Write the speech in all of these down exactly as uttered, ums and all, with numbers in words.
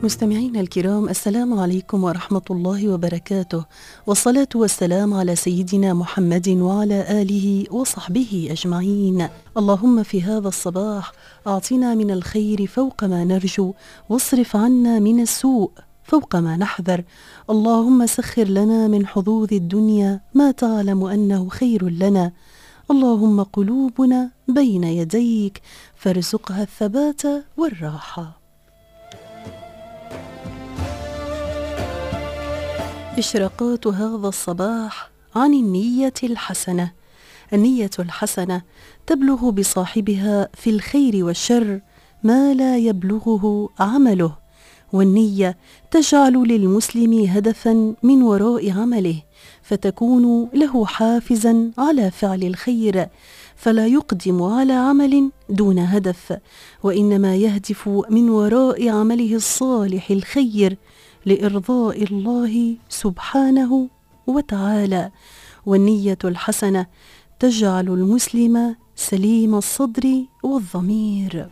مستمعينا الكرام، السلام عليكم ورحمة الله وبركاته، والصلاة والسلام على سيدنا محمد وعلى آله وصحبه أجمعين. اللهم في هذا الصباح أعطنا من الخير فوق ما نرجو، واصرف عنا من السوء فوق ما نحذر. اللهم سخر لنا من حظوظ الدنيا ما تعلم أنه خير لنا. اللهم قلوبنا بين يديك فارزقها الثبات والراحة. إشراقات هذا الصباح عن النية الحسنة. النية الحسنة تبلغ بصاحبها في الخير والشر ما لا يبلغه عمله، والنية تجعل للمسلم هدفا من وراء عمله، فتكون له حافزا على فعل الخير، فلا يقدم على عمل دون هدف، وإنما يهدف من وراء عمله الصالح الخير لإرضاء الله سبحانه وتعالى. والنية الحسنة تجعل المسلم سليم الصدر والضمير.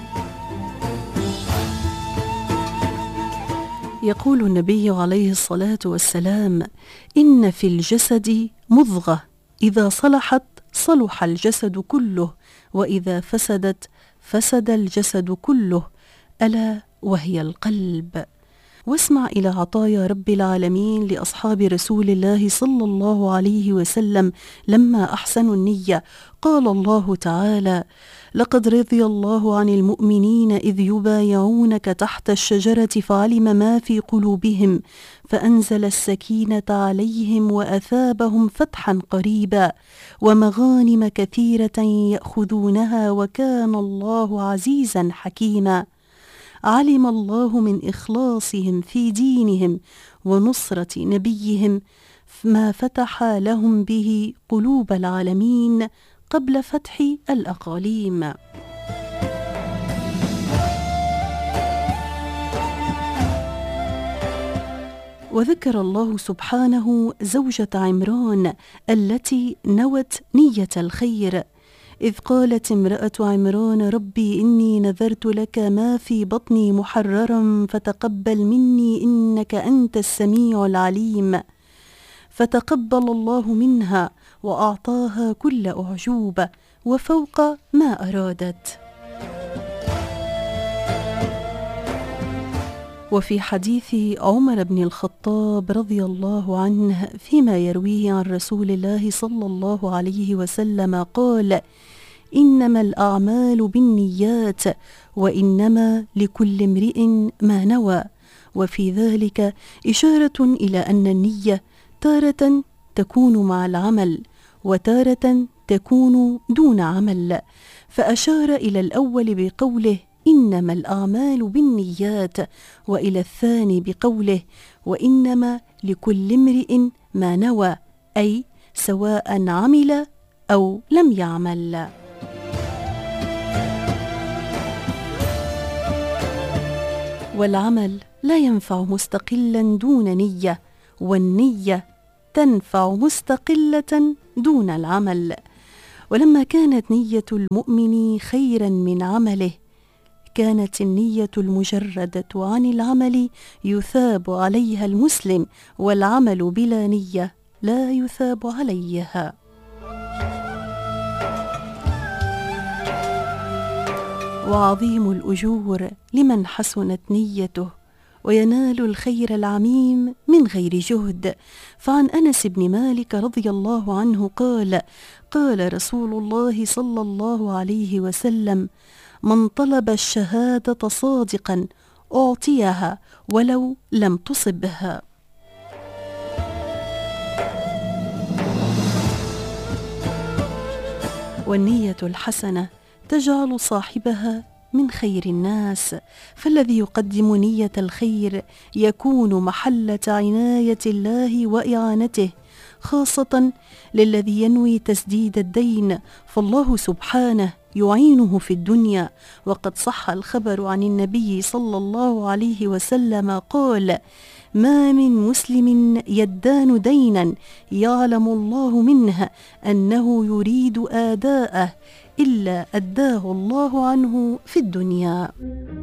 يقول النبي عليه الصلاة والسلام: إن في الجسد مضغة إذا صلحت صلح الجسد كله، وإذا فسدت فسد الجسد كله، ألا وهي القلب. واسمع إلى عطايا رب العالمين لأصحاب رسول الله صلى الله عليه وسلم لما أحسنوا النية. قال الله تعالى: لقد رضي الله عن المؤمنين إذ يبايعونك تحت الشجرة فعلم ما في قلوبهم فأنزل السكينة عليهم وأثابهم فتحا قريبا ومغانم كثيرة يأخذونها وكان الله عزيزا حكيما. علم الله من إخلاصهم في دينهم ونصرة نبيهم ما فتح لهم به قلوب العالمين قبل فتح الأقاليم. وذكر الله سبحانه زوجة عمران التي نوت نية الخير، إذ قالت امرأة عمران: ربي إني نذرت لك ما في بطني محررا فتقبل مني إنك أنت السميع العليم. فتقبل الله منها وأعطاها كل أعجوبة وفوق ما أرادت. وفي حديث عمر بن الخطاب رضي الله عنه فيما يرويه عن رسول الله صلى الله عليه وسلم قال: إنما الأعمال بالنيات وإنما لكل امرئ ما نوى. وفي ذلك إشارة إلى أن النية تارة تكون مع العمل وتارة تكون دون عمل، فأشار إلى الأول بقوله: إنما الأعمال بالنيات، وإلى الثاني بقوله: وإنما لكل امرئ ما نوى، أي سواء عمل أو لم يعمل. والعمل لا ينفع مستقلا دون نية، والنية تنفع مستقلة دون العمل. ولما كانت نية المؤمن خيرا من عمله، كانت النية المجردة عن العمل يثاب عليها المسلم، والعمل بلا نية لا يثاب عليها. وعظيم الأجور لمن حسنت نيته، وينال الخير العميم من غير جهد. فعن أنس بن مالك رضي الله عنه قال: قال رسول الله صلى الله عليه وسلم: من طلب الشهادة صادقا أعطيها ولو لم تصبها. والنية الحسنة تجعل صاحبها من خير الناس، فالذي يقدم نية الخير يكون محلة عناية الله وإعانته، خاصة للذي ينوي تسديد الدين، فالله سبحانه يعينه في الدنيا. وقد صح الخبر عن النبي صلى الله عليه وسلم قال: ما من مسلم يدان دينا يعلم الله منه أنه يريد آداءه إلا أداه الله عنه في الدنيا.